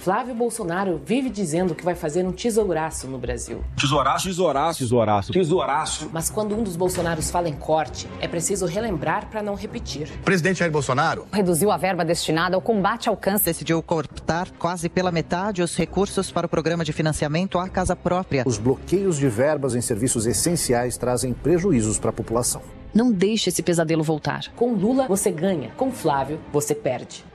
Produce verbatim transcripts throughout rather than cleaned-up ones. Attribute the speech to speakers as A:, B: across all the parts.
A: Flávio Bolsonaro vive dizendo que vai fazer um tesouraço no Brasil.
B: Tesouraço? Tesouraço. Tesouraço. Tesouraço.
A: Mas quando um dos Bolsonaros fala em corte, é preciso relembrar para não repetir.
C: O presidente Jair Bolsonaro
D: reduziu a verba destinada ao combate ao câncer.
E: Decidiu cortar quase pela metade os recursos para o programa de financiamento à casa própria.
F: Os bloqueios de verbas em serviços essenciais trazem prejuízos para a população.
G: Não deixe esse pesadelo voltar.
A: Com Lula, você ganha. Com Flávio, você perde.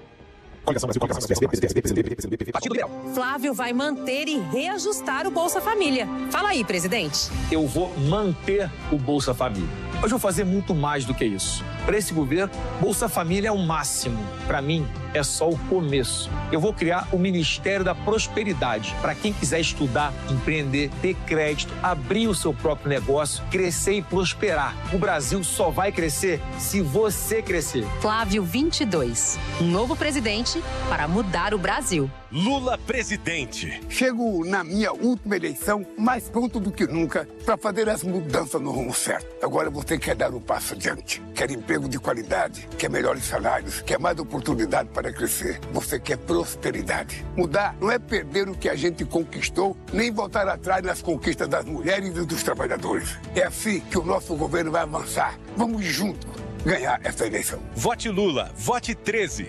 H: Flávio vai manter e reajustar o Bolsa Família. Fala aí, presidente.
B: Eu vou manter o Bolsa Família. Mas vou fazer muito mais do que isso. Para esse governo, Bolsa Família é o máximo. Para mim, é só o começo. Eu vou criar o Ministério da Prosperidade. Para quem quiser estudar, empreender, ter crédito, abrir o seu próprio negócio, crescer e prosperar. O Brasil só vai crescer se você crescer.
H: Flávio vinte e dois. Um novo presidente para mudar o Brasil.
I: Lula presidente.
J: Chego na minha última eleição mais pronto do que nunca para fazer as mudanças no rumo certo. Agora você quer dar um passo adiante. Quer emprego de qualidade, quer melhores salários, quer mais oportunidade para crescer. Você quer prosperidade. Mudar não é perder o que a gente conquistou, nem voltar atrás nas conquistas das mulheres e dos trabalhadores. É assim que o nosso governo vai avançar. Vamos juntos ganhar essa eleição.
I: Vote Lula, vote treze.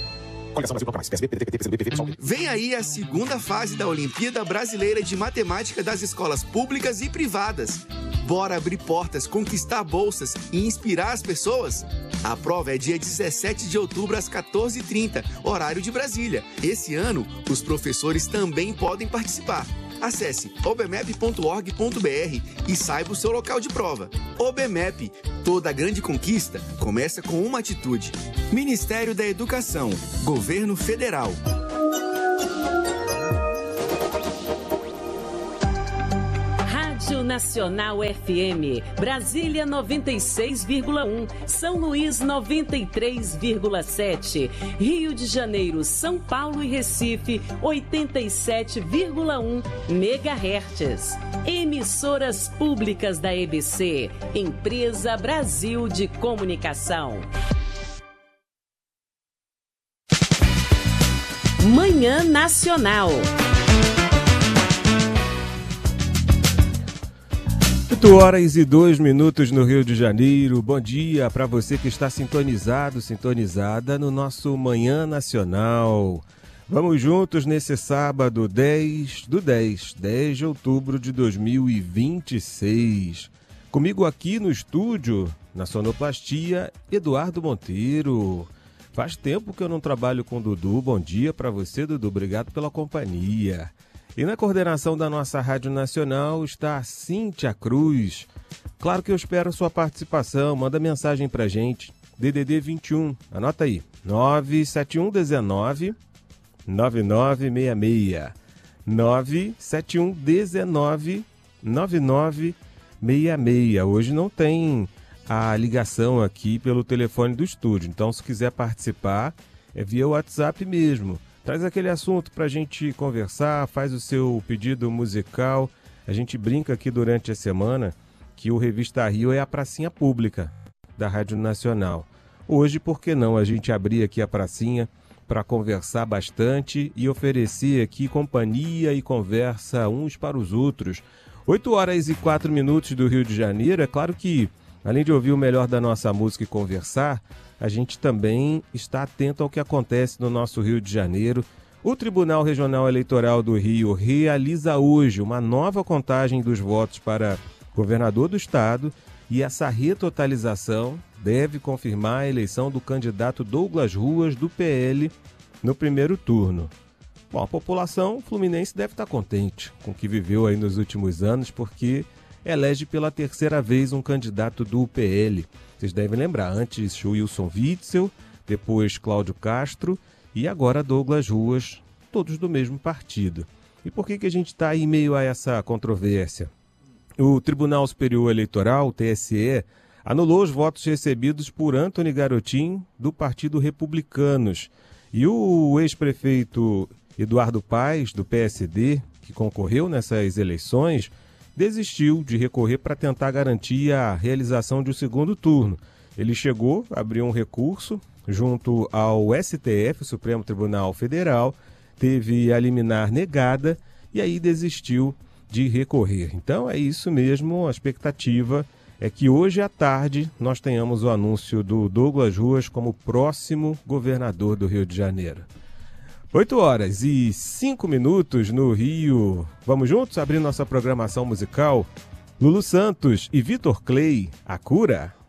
K: Vem aí a segunda fase da Olimpíada Brasileira de Matemática das escolas públicas e privadas. Bora abrir portas, conquistar bolsas e inspirar as pessoas? A prova é dia dezessete de outubro às quatorze e trinta, horário de Brasília. Esse ano, os professores também podem participar. Acesse obemep ponto org ponto br e saiba o seu local de prova. Obemep, toda grande conquista começa com uma atitude. Ministério da Educação, Governo Federal.
L: Rádio Nacional F M, Brasília noventa e seis vírgula um, São Luís noventa e três vírgula sete, Rio de Janeiro, São Paulo e Recife oitenta e sete vírgula um megahertz. Emissoras públicas da E B C, Empresa Brasil de Comunicação. Manhã Nacional.
M: oito horas e dois minutos no Rio de Janeiro. Bom dia para você que está sintonizado, sintonizada no nosso Manhã Nacional. Vamos juntos nesse sábado dez do dez, dez de outubro de dois mil e vinte e seis. Comigo aqui no estúdio, na sonoplastia, Eduardo Monteiro. Faz tempo que eu não trabalho com o Dudu. Bom dia para você, Dudu. Obrigado pela companhia. E na coordenação da nossa Rádio Nacional está a Cíntia Cruz. Claro que eu espero sua participação. Manda mensagem pra gente. D D D vinte e um. Anota aí. nove sete um um nove nove nove seis seis. nove sete um um nove nove nove seis seis. Hoje não tem a ligação aqui pelo telefone do estúdio. Então, se quiser participar, é via WhatsApp mesmo. Traz aquele assunto para a gente conversar, faz o seu pedido musical. A gente brinca aqui durante a semana que o Revista Rio é a pracinha pública da Rádio Nacional. Hoje, por que não a gente abrir aqui a pracinha para conversar bastante e oferecer aqui companhia e conversa uns para os outros. oito horas e quatro minutos do Rio de Janeiro. É claro que, além de ouvir o melhor da nossa música e conversar, a gente também está atento ao que acontece no nosso Rio de Janeiro. O Tribunal Regional Eleitoral do Rio realiza hoje uma nova contagem dos votos para governador do estado e essa retotalização deve confirmar a eleição do candidato Douglas Ruas, do P L, no primeiro turno. Bom, a população fluminense deve estar contente com o que viveu aí nos últimos anos, porque elege pela terceira vez um candidato do P L. Vocês devem lembrar, antes Wilson Witzel, depois Cláudio Castro e agora Douglas Ruas, todos do mesmo partido. E por que que a gente está aí em meio a essa controvérsia? O Tribunal Superior Eleitoral, o T S E, anulou os votos recebidos por Antony Garotin, do Partido Republicanos. E o ex-prefeito Eduardo Paes, do P S D, que concorreu nessas eleições, desistiu de recorrer para tentar garantir a realização de um segundo turno. Ele chegou, abriu um recurso junto ao S T F, Supremo Tribunal Federal, teve a liminar negada e aí desistiu de recorrer. Então é isso mesmo, a expectativa é que hoje à tarde nós tenhamos o anúncio do Douglas Ruas como próximo governador do Rio de Janeiro. oito horas e cinco minutos no Rio. Vamos juntos abrir nossa programação musical? Lulu Santos e Vitor Clay, A Cura.